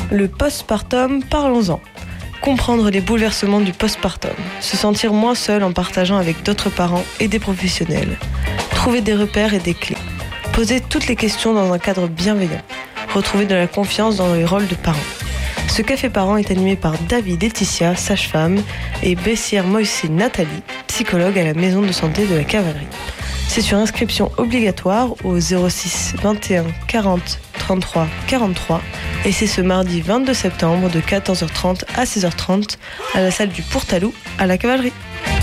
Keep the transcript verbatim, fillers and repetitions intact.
Le postpartum, parlons-en. Comprendre les bouleversements du postpartum, se sentir moins seul en partageant avec d'autres parents et des professionnels, trouver des repères et des clés, poser toutes les questions dans un cadre bienveillant, retrouver de la confiance dans les rôles de parents. Ce café parent est animé par David Laetitia, sage-femme, et Bessière Moïse Nathalie, psychologue à la maison de santé de la Cavalerie. C'est sur inscription obligatoire au zéro six vingt et un quarante trente-trois quarante-trois et c'est ce mardi vingt-deux septembre de quatorze heures trente à seize heures trente à la salle du Pourtalou à la Cavalerie.